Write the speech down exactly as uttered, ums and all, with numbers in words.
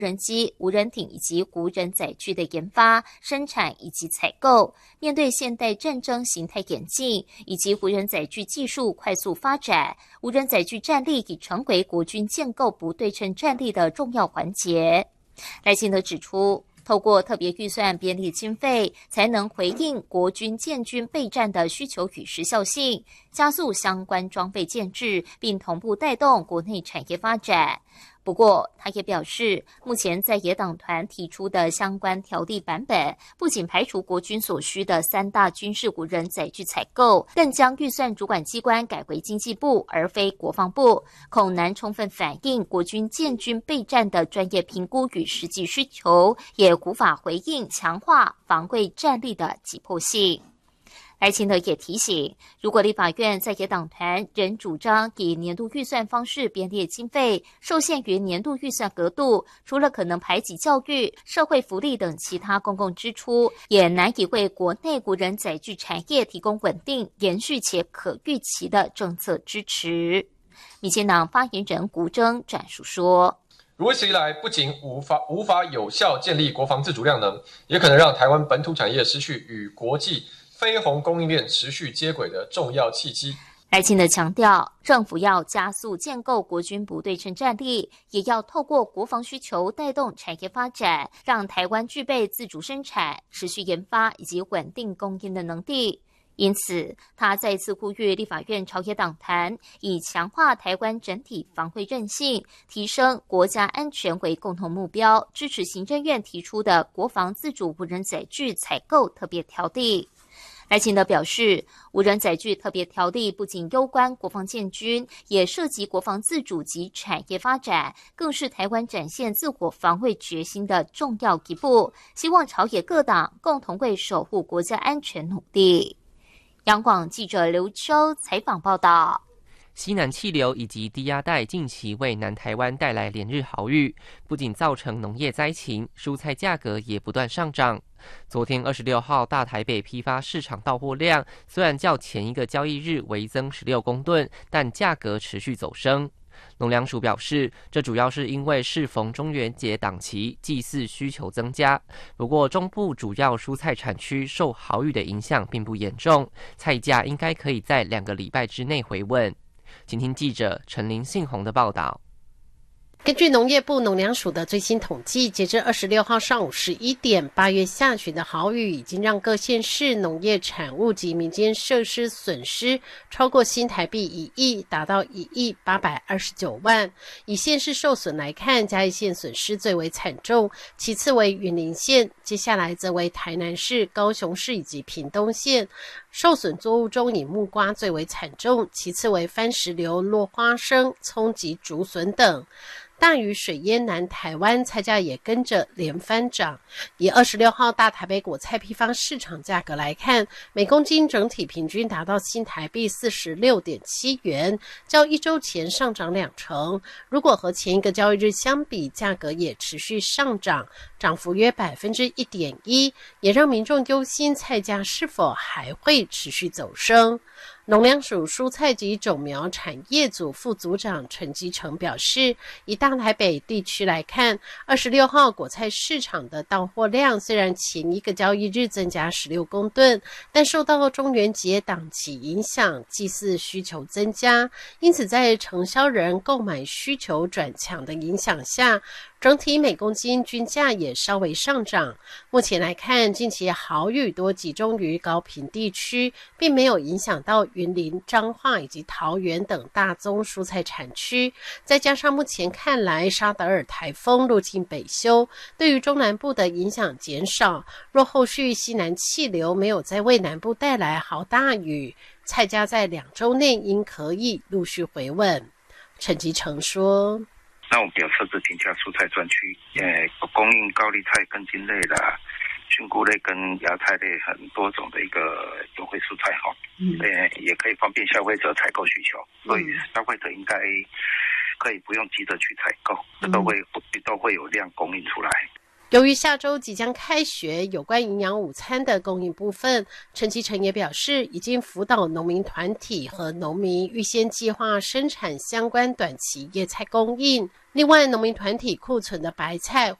人机、无人艇以及无人载具的研发、生产以及采购。面对现代战争形态演进以及无人载具技术快速发展，无人载具战力已成为国军建构不对称战力的重要环节。赖清德指出，透过特别预算编列经费，才能回应国军建军备战的需求与时效性，加速相关装备建制，并同步带动国内产业发展。不过，他也表示，目前在野党团提出的相关条例版本，不仅排除国军所需的三大军事无人载具采购，更将预算主管机关改为经济部而非国防部，恐难充分反映国军建军备战的专业评估与实际需求，也无法回应强化防卫战力的急迫性。赖清德也提醒，如果立法院在野党团仍主张以年度预算方式编列经费，受限于年度预算额度，除了可能排挤教育、社会福利等其他公共支出，也难以为国内无人载具产业提供稳定、延续且可预期的政策支持。民进党发言人吴峥转述说， 如此一来，不仅无法无法有效建立国防自主量能，也可能让台湾本土产业失去与国际非红供应链持续接轨的重要契机。 赖清德强调，政府要加速建构国军不对称战力，也要透过国防需求带动产业发展，让台湾具备自主生产、持续研发以及稳定供应的能力。因此，他再次呼吁立法院朝野党团以强化台湾整体防卫韧性、提升国家安全为共同目标，支持行政院提出的国防自主无人载具采购特别条例。赖清德表示，无人载具特别条例不仅攸关国防建军，也涉及国防自主及产业发展，更是台湾展现自我防卫决心的重要一步。希望朝野各党共同为守护国家安全努力。央广记者刘秋采访报道。 西南气流以及低压带近期为南台湾带来连日豪雨，不仅造成农业灾情，蔬菜价格也不断上涨。昨天二十六号大台北批发市场到货量虽然较前一个交易日微增十六公吨，但价格持续走升。农粮署表示，这主要是因为适逢中元节档期，祭祀需求增加。不过，中部主要蔬菜产区受豪雨的影响并不严重，菜价应该可以在两个礼拜之内回稳。请听记者陈林信宏的报道。 根据农业部农粮署的最新统计，截至二十六号上午十一点，八月下旬的豪雨已经让各县市农业产物及民间设施损失超过新台币一亿，达到一亿八百二十九万。以县市受损来看，嘉义县损失最为惨重，其次为云林县，接下来则为台南市、高雄市以及屏东县。受损作物中以木瓜最为惨重，其次为番石榴、落花生、葱及竹笋等。大雨水淹南台湾，菜价也跟着连番涨。以二十六号大台北果菜批发市场价格来看，每公斤整体平均达到新台币 四十六点七元，较一周前上涨两成。如果和前一个交易日相比，价格也持续上涨，涨幅约 百分之一点一， 也让民众忧心菜价是否还会持续走升。农粮署蔬菜及种苗产业组副组长陈基成表示，以大台北地区来看，二十六号果菜市场的到货量虽然前一个交易日增加十六公吨，但受到中元节档期影响，祭祀需求增加，因此在承销人购买需求转强的影响下，整体每公斤均价也稍微上涨。目前来看，近期豪雨多集中于高屏地区，并没有影响到云林、彰化以及桃园等大宗蔬菜产区。再加上目前看来沙德尔台风入侵北休，对于中南部的影响减少，若后续西南气流没有再为南部带来豪大雨，菜价在两周内应可以陆续回稳。陈吉成说， 那我们有设置平价蔬菜专区，也供应高丽菜、根茎类的、菌菇类跟芽菜类很多种的一个优惠蔬菜哈，嗯，也可以方便消费者采购需求，所以消费者应该可以不用急着去采购，这都会都会有量供应出来。 由于下周即将开学，有关营养午餐的供应部分，陈其诚也表示，已经辅导农民团体和农民预先计划生产相关短期叶菜供应。另外，农民团体库存的白菜